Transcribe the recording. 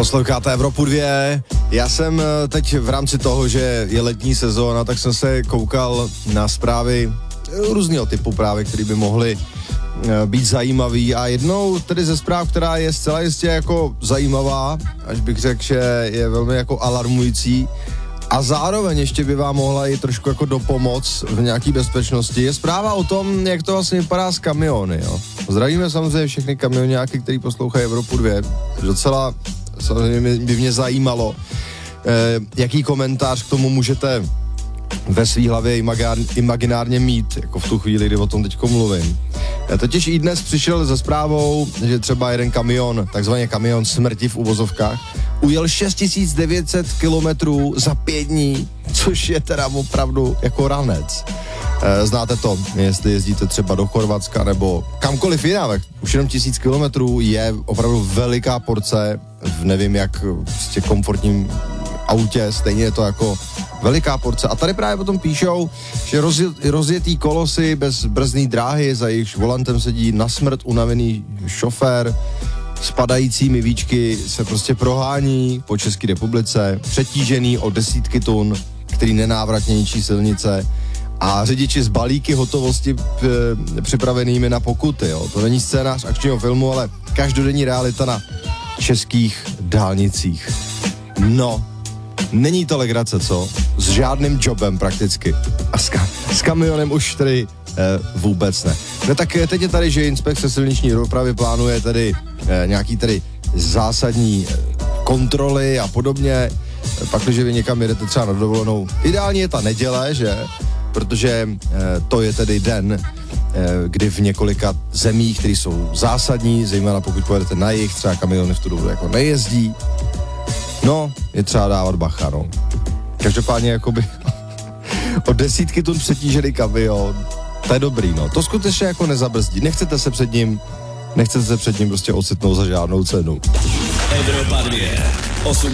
Posloucháte Evropu 2. Já jsem teď v rámci toho, že je letní sezóna, tak jsem se koukal na zprávy různého typu právě, které by mohly být zajímavý, a jednou tedy ze zpráv, která je zcela jistě jako zajímavá, až bych řekl, že je velmi jako alarmující a zároveň ještě by vám mohla i trošku jako dopomoc v nějaký bezpečnosti, je zpráva o tom, jak to vlastně vypadá s kamiony, jo. Zdravíme samozřejmě všechny kamionáky, kteří poslouchají Evropu 2. Docela samozřejmě by mě zajímalo, jaký komentář k tomu můžete ve svý hlavě imaginárně mít, jako v tu chvíli, kdy o tom teďko mluvím. Totiž i dnes přišel se zprávou, že třeba jeden kamion, takzvaný kamion smrti v uvozovkách, ujel 6900 kilometrů za 5 dní, což je teda opravdu jako ranec. Znáte to, jestli jezdíte třeba do Chorvatska nebo kamkoliv jinak, už jenom 1000 kilometrů je opravdu veliká porce v nevím jak prostě komfortním autě, stejně je to jako veliká porce. A tady právě potom píšou, že rozjetý kolosy bez brzdné dráhy, za jejichž volantem sedí na smrt unavený šofér, s padajícími víčky se prostě prohání po České republice, přetížený o desítky tun, který nenávratně ničí silnice, a řidiči s balíky hotovosti připravenými na pokuty. Jo. To není scénář akčního filmu, ale každodenní realita na českých dálnicích. No, není to legrace, co? S žádným jobem prakticky. A s kamionem už tedy vůbec ne. No tak teď je tady, že inspekce silniční dopravy plánuje tedy nějaký tedy zásadní kontroly a podobně. Pak, když vy někam jedete třeba na dovolenou, ideální je ta neděle, že? Protože to je tedy den, kdy v několika zemích, které jsou zásadní, zejména pokud pojedete na jih, třeba kamiony v tu dobu jako nejezdí. No, je třeba dávat bacha, no. Každopádně jakoby o desítky tun přetížený kamion, to je dobrý, no. To skutečně jako nezabrzdí. Nechcete se před ním prostě ocitnout za žádnou cenu. Evropa 2.